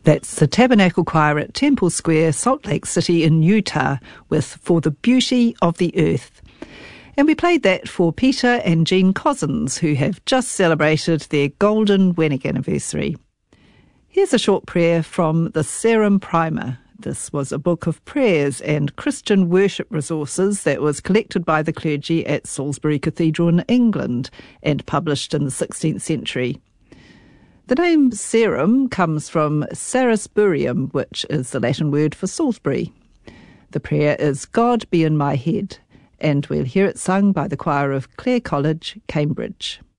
That's the Tabernacle Choir at Temple Square, Salt Lake City in Utah, with For the Beauty of the Earth. And we played that for Peter and Jean Cousins, who have just celebrated their golden wedding anniversary. Here's a short prayer from the Sarum Primer. This was a book of prayers and Christian worship resources that was collected by the clergy at Salisbury Cathedral in England and published in the 16th century. The name Sarum comes from Salisburium, which is the Latin word for Salisbury. The prayer is God be in my head, and we'll hear it sung by the choir of Clare College, Cambridge.